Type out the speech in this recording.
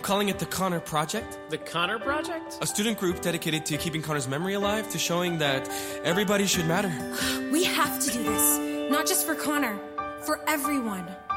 calling it the Connor Project. The Connor Project? A student group dedicated to keeping Connor's memory alive, to showing that everybody should matter. We have to do this. Not just for Connor. For everyone.